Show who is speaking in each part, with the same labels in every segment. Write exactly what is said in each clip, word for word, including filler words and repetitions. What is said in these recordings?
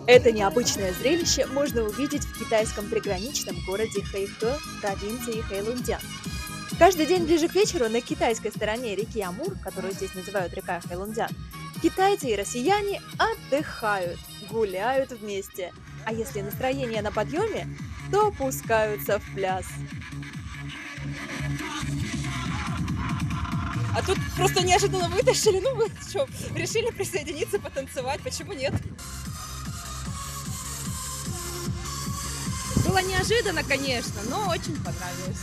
Speaker 1: Это необычное зрелище можно увидеть в китайском приграничном городе Хэйхэ, провинции Хэйлунцзян. Каждый день ближе к вечеру на китайской стороне реки Амур, которую здесь называют река Хэйлунцзян, китайцы и россияне отдыхают, гуляют вместе. А если настроение на подъеме, то пускаются в пляс.
Speaker 2: А тут просто неожиданно вытащили, ну мы что, решили присоединиться, потанцевать, почему нет? Было неожиданно, конечно, но очень понравилось.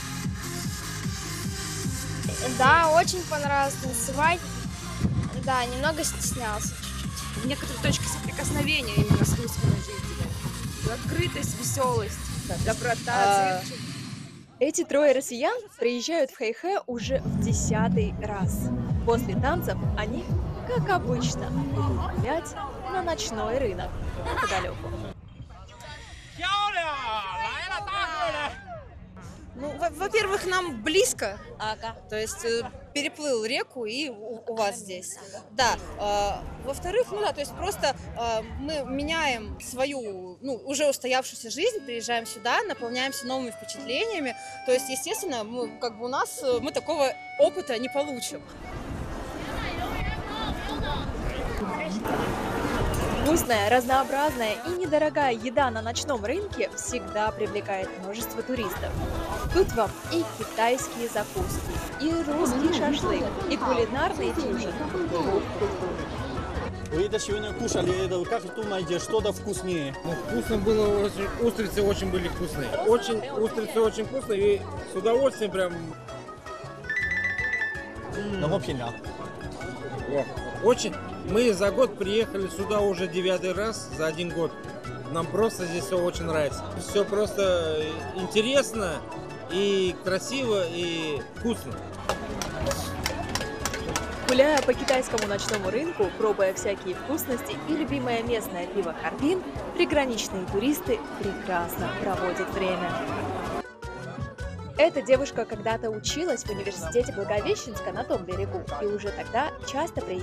Speaker 3: Да, очень понравилось танцевать. Да, немного стеснялся чуть-чуть.
Speaker 2: В некоторые точки соприкосновения именно с русскими жителями. Открытость, веселость, доброта,
Speaker 1: А,
Speaker 2: отзывчивость.
Speaker 1: Эти трое россиян приезжают в Хэйхэ уже в десятый раз. После танцев они, как обычно, идут гулять на ночной рынок неподалеку.
Speaker 2: Ну, во- во-первых, нам близко, то есть э, переплыл реку и у, у вас здесь. Да. э, во-вторых, ну да, то есть просто э, мы меняем свою, ну, уже устоявшуюся жизнь, приезжаем сюда, наполняемся новыми впечатлениями. То есть, естественно, мы, как бы у нас э, мы такого опыта не получим.
Speaker 1: Вкусная, разнообразная и недорогая еда на ночном рынке всегда привлекает множество туристов. Тут вам и китайские закуски, и русский шашлык, и кулинарные фьюжн.
Speaker 4: Вы это сегодня кушали, это как думаете, что-то вкуснее?
Speaker 5: Ну, вкусно было, очень, устрицы очень были вкусные. Очень, устрицы очень вкусные и с удовольствием прям,
Speaker 4: 能够品尝。
Speaker 5: о, очень. Мы за год приехали сюда уже девятый раз за один год. Нам просто здесь все очень нравится. Все просто интересно и красиво и вкусно.
Speaker 1: Гуляя по китайскому ночному рынку, пробуя всякие вкусности и любимое местное пиво Харбин, приграничные туристы прекрасно проводят время. Эта девушка когда-то училась в университете Благовещенска на том берегу и уже тогда часто приезжала